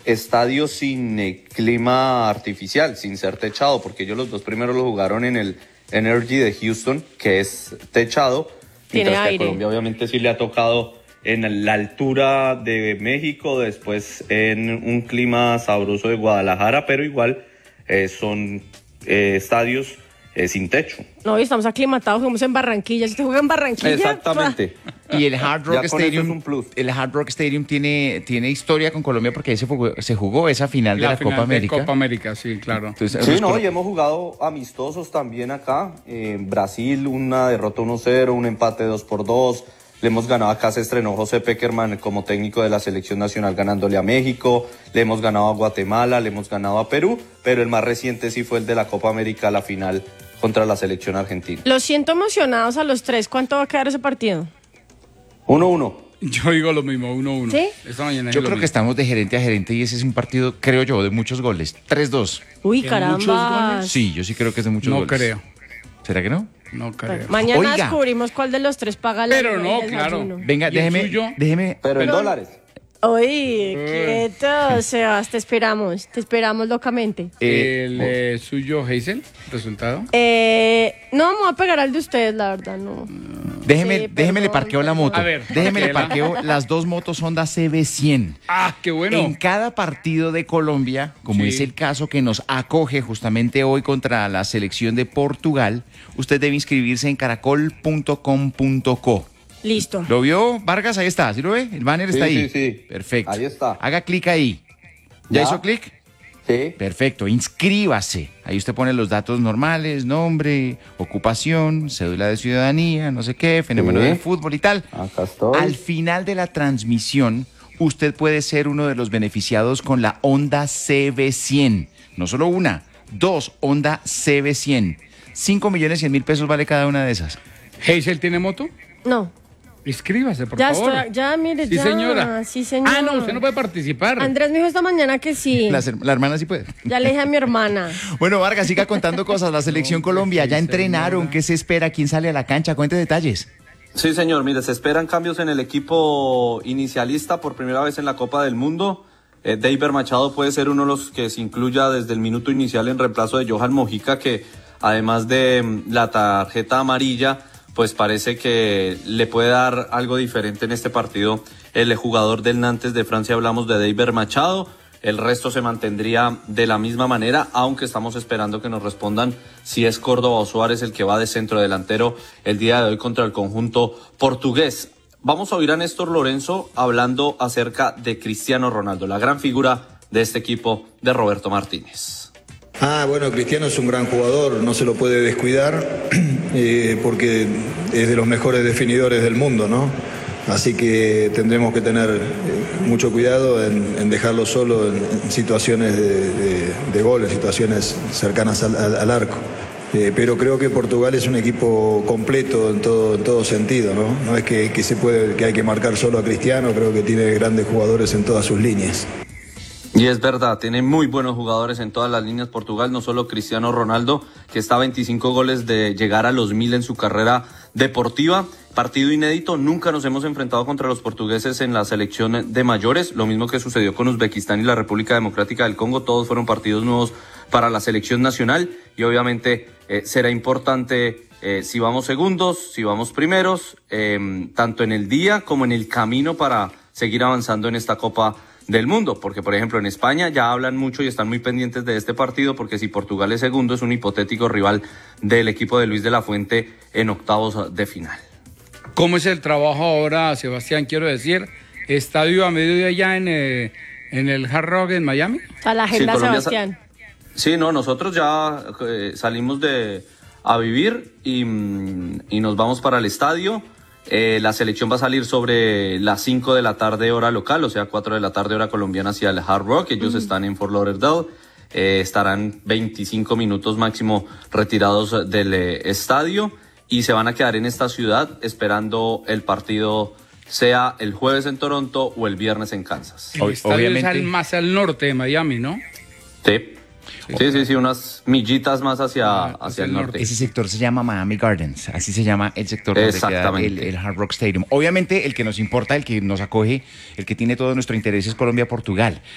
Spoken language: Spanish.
estadio sin clima artificial, sin ser techado, porque ellos los dos primeros lo jugaron en el Energy de Houston, que es techado, Tiene mientras que aire. a Colombia obviamente sí le ha tocado en la altura de México, después en un clima sabroso de Guadalajara, pero igual son estadios sin techo. No, y estamos aclimatados, jugamos en Barranquilla. Si te juega en Barranquilla. Exactamente. Y el Hard Rock Ya con eso es Stadium, un plus. el Hard Rock Stadium tiene historia con Colombia porque ahí se jugó esa final de la final Copa América. de Copa América, sí, claro. Entonces, Sí, los no, colo- y hemos jugado amistosos también acá. En Brasil, una derrota 1-0, un empate 2-2. Le hemos ganado acá, se estrenó José Peckerman como técnico de la selección nacional ganándole a México. Le hemos ganado a Guatemala, le hemos ganado a Perú, pero el más reciente sí fue el de la Copa América, la final contra la selección argentina. Los siento emocionados a los tres. ¿Cuánto va a quedar ese partido? 1-1. Yo digo lo mismo, 1-1. ¿Sí? Esta mañana Yo dije lo creo que mismo. estamos de gerente a gerente y ese es un partido, creo yo, de muchos goles. 3-2. Uy, ¿De caramba. muchos goles? Sí, yo sí creo que es de muchos No goles. creo, ¿Será que no? no creo. Mañana Oiga. descubrimos cuál de los tres paga la Pero no, el claro. desayuno. Venga, ¿Y el déjeme, suyo? Pero en Pero- dólares. Oye, quieto, Sebas, te esperamos locamente. El suyo, Hazel, resultado. No, me voy a pegar al de ustedes, la verdad, no. Déjeme, Sí, déjeme le perdón, parqueo la moto. A ver, Déjeme le parquéela. parqueo las dos motos Honda CB100. Ah, qué bueno. En cada partido de Colombia, como Sí. es el caso que nos acoge justamente hoy contra la selección de Portugal, usted debe inscribirse en caracol.com.co. Listo. ¿Lo vio, Vargas? Ahí está, ¿sí lo ve? El banner está Sí, ahí. sí, sí. Perfecto. Ahí está. Haga clic ahí. ¿Ya Ya. hizo clic? Sí. Perfecto, inscríbase. Ahí usted pone los datos normales, nombre, ocupación, cédula de ciudadanía, no sé qué, fenómeno Sí. del fútbol y tal. Acá estoy. Al final de la transmisión, usted puede ser uno de los beneficiados con la Honda CB100. No solo una, dos Honda CB100. 5.100.000 pesos vale cada una de esas. ¿Hazel tiene moto? No. Inscríbase, por Ya favor. estoy, ya, mire, Sí, ya. señora. Sí, señor. Ah, no, usted no puede participar. Andrés me dijo esta mañana que sí. La hermana sí puede. Ya le dije a mi hermana. Bueno, Vargas, siga contando cosas. La selección Colombia ya entrenaron. ¿Qué se espera? ¿Quién sale a la cancha? Cuente detalles. Sí, señor. Mire, se esperan cambios en el equipo inicialista por primera vez en la Copa del Mundo. Deiber Machado puede ser uno de los que se incluya desde el minuto inicial en reemplazo de Johan Mojica, que además de la tarjeta amarilla, pues parece que le puede dar algo diferente en este partido el jugador del Nantes de Francia. Hablamos de Deiber Machado. El resto se mantendría de la misma manera, aunque estamos esperando que nos respondan si es Córdoba o Suárez el que va de centro delantero el día de hoy contra el conjunto portugués. Vamos a oír a Néstor Lorenzo hablando acerca de Cristiano Ronaldo, la gran figura de este equipo de Roberto Martínez. Bueno, Cristiano es un gran jugador, no se lo puede descuidar porque es de los mejores definidores del mundo, ¿no? Así que tendremos que tener mucho cuidado en dejarlo solo en situaciones de gol, en situaciones cercanas al arco. Pero creo que Portugal es un equipo completo en todo sentido, ¿no? No es que hay que marcar solo a Cristiano, creo que tiene grandes jugadores en todas sus líneas. Y es verdad, tiene muy buenos jugadores en todas las líneas Portugal, no solo Cristiano Ronaldo, que está a 25 goles de llegar a los 1000 en su carrera deportiva. Partido inédito, nunca nos hemos enfrentado contra los portugueses en la selección de mayores, lo mismo que sucedió con Uzbekistán y la República Democrática del Congo, todos fueron partidos nuevos para la selección nacional y obviamente será importante si vamos segundos, si vamos primeros, tanto en el día como en el camino para seguir avanzando en esta Copa del Mundo, porque por ejemplo en España ya hablan mucho y están muy pendientes de este partido, porque si Portugal es segundo es un hipotético rival del equipo de Luis de la Fuente en octavos de final. ¿Cómo es el trabajo ahora, Sebastián? Quiero decir, estadio a mediodía ya en el Hard Rock en Miami. A la agenda, Sí, Colombia Sebastián. Sí, no, nosotros ya salimos a vivir y nos vamos para el estadio. La selección va a salir sobre las 5 de la tarde hora local, o sea 4 de la tarde hora colombiana hacia el Hard Rock. Ellos están en Fort Lauderdale, estarán 25 minutos máximo retirados del estadio y se van a quedar en esta ciudad esperando el partido, sea el jueves en Toronto o el viernes en Kansas. El estadio Obviamente. es más al norte de Miami, ¿no? Sí, unas millitas más hacia el norte. Ese sector se llama Miami Gardens, así se llama el sector donde queda Exactamente. el Hard Rock Stadium. Obviamente el que nos importa, el que nos acoge, el que tiene todo nuestro interés es Colombia-Portugal.